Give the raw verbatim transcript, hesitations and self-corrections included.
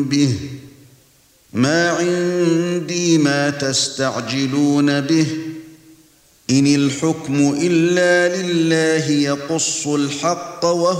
به ما عندي ما تستعجلون به إن الحكم إلا لله يقص الحق وهو